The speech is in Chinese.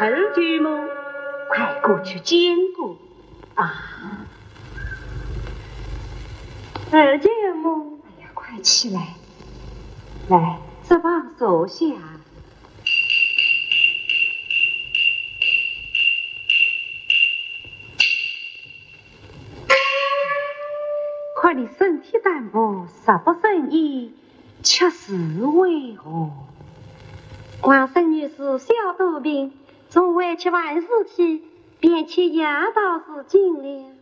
后舅母，快过去见过啊！二舅母，哎呀，快起来，来，这旁坐下。看你身体单薄，食不胜衣，吃食为何？ 皇孙女士小肚病，从未吃完事体，便吃药到是尽了。